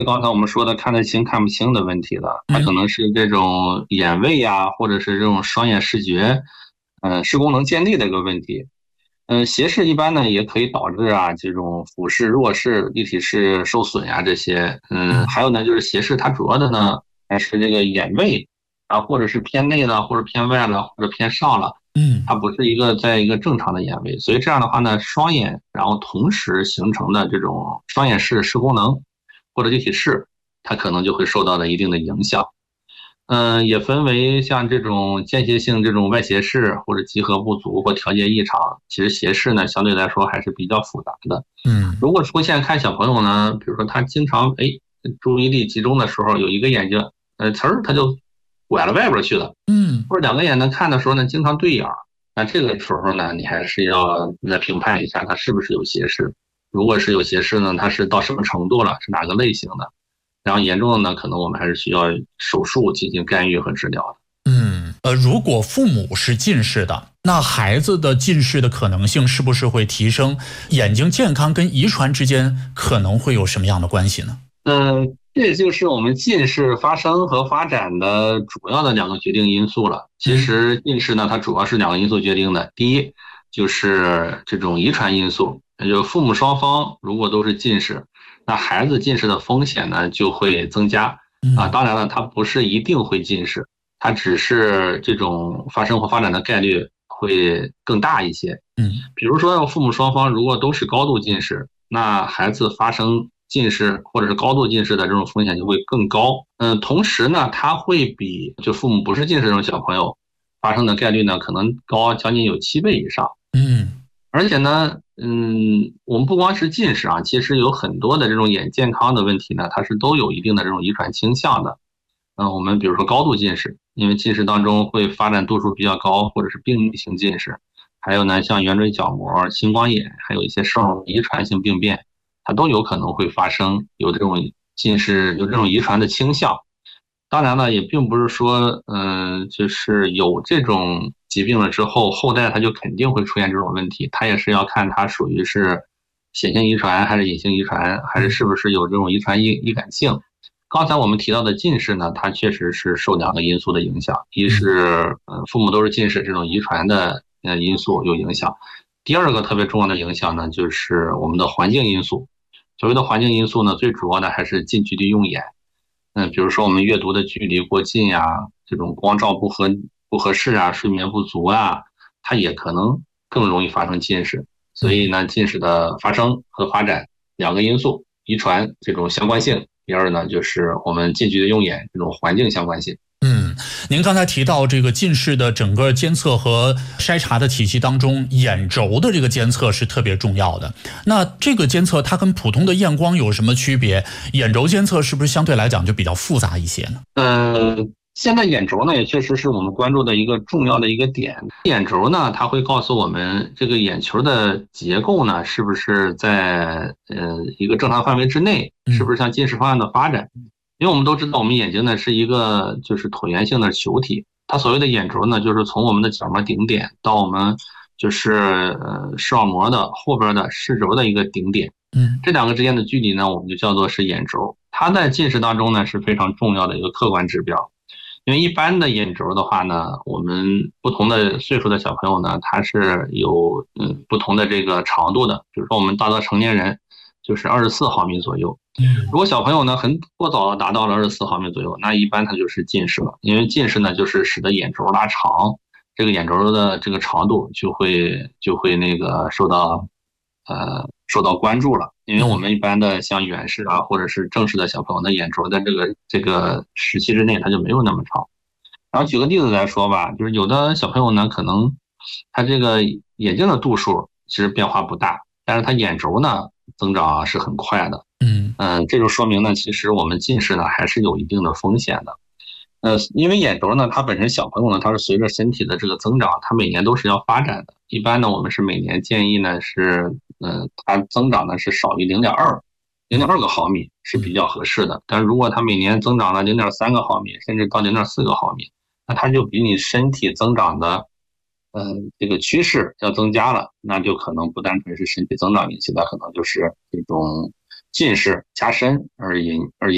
刚才我们说的看得清看不清的问题了，它可能是这种眼位啊，或者是这种双眼视觉，视功能见力的一个问题。斜视一般呢也可以导致啊这种俯视、弱视、立体视受损呀这些。还有呢就是斜视它主要的呢还是这个眼位啊，或者是偏内了，或者偏外了，或者偏上了。它不是在一个正常的眼位，所以这样的话呢，双眼然后同时形成的这种双眼视功能或者立体视，它可能就会受到了一定的影响。也分为像这种间歇性这种外斜视或者集合不足或调节异常，其实斜视呢相对来说还是比较复杂的。如果出现看小朋友呢，比如说他经常注意力集中的时候，有一个眼睛词儿他就拐了外边去了，或者两个眼呢看的时候呢经常对眼儿，那这个时候呢你还是要再评判一下他是不是有斜视。如果是有斜视呢，它是到什么程度了，是哪个类型的？然后严重的呢，可能我们还是需要手术进行干预和治疗的。 如果父母是近视的，那孩子的近视的可能性是不是会提升？眼睛健康跟遗传之间可能会有什么样的关系呢？ 这就是我们近视发生和发展的主要的两个决定因素了。其实近视呢，它主要是两个因素决定的。第一就是这种遗传因素，也就父母双方如果都是近视，那孩子近视的风险呢就会增加啊。当然了，它不是一定会近视，它只是这种发生或发展的概率会更大一些。比如说父母双方如果都是高度近视，那孩子发生近视或者是高度近视的这种风险就会更高。同时呢，它会比就父母不是近视这种小朋友发生的概率呢可能高将近有7倍以上。而且呢，我们不光是近视啊，其实有很多的这种眼健康的问题呢，它是都有一定的这种遗传倾向的。我们比如说高度近视，因为近视当中会发展度数比较高，或者是病理性近视，还有呢像圆锥角膜、青光眼，还有一些肾遗传性病变，它都有可能会发生有这种近视，有这种遗传的倾向。当然了，也并不是说，就是有这种疾病了之后，后代它就肯定会出现这种问题，它也是要看它属于是显性遗传还是隐性遗传，还是不是有这种遗传易感性。刚才我们提到的近视呢，它确实是受两个因素的影响，一是父母都是近视这种遗传的因素有影响，第二个特别重要的影响呢，就是我们的环境因素。所谓的环境因素呢，最主要的还是近距离用眼。比如说我们阅读的距离过近呀，这种光照不合适啊，睡眠不足啊，它也可能更容易发生近视。所以呢，近视的发生和发展两个因素，遗传这种相关性，第二呢就是我们近距离用眼这种环境相关性。 您刚才提到这个近视的整个监测和筛查的体系当中，眼轴的这个监测是特别重要的。那这个监测它跟普通的验光有什么区别？眼轴监测是不是相对来讲就比较复杂一些呢？ 现在眼轴呢也确实是我们关注的一个重要的一个点。眼轴呢，它会告诉我们这个眼球的结构呢是不是在一个正常范围之内，是不是像近视方向的发展。因为我们都知道我们眼睛呢是一个就是椭圆形的球体，它所谓的眼轴呢就是从我们的角膜顶点到我们就是视网膜的后边的视轴的一个顶点。这两个之间的距离呢我们就叫做是眼轴，它在近视当中呢是非常重要的一个客观指标。因为一般的眼轴的话呢，我们不同的岁数的小朋友呢，他是有不同的这个长度的。比如说我们大多成年人就是24毫米左右，如果小朋友呢很过早的达到了24毫米左右，那一般他就是近视了。因为近视呢就是使得眼轴拉长，这个眼轴的这个长度就会那个受到关注了。因为我们一般的像远视啊或者是正视的小朋友的眼轴在这个时期之内它就没有那么长。然后举个例子来说吧，就是有的小朋友呢可能他这个眼睛的度数其实变化不大，但是他眼轴呢增长是很快的。这就说明呢其实我们近视呢还是有一定的风险的。因为眼轴呢，它本身小朋友呢，它是随着身体的这个增长，它每年都是要发展的。一般呢，我们是每年建议呢是，它增长呢是少于0.2个毫米是比较合适的。但如果它每年增长了0.3个毫米，甚至到0.4个毫米，那它就比你身体增长的，这个趋势要增加了，那就可能不单纯是身体增长引起的，可能就是这种近视加深而引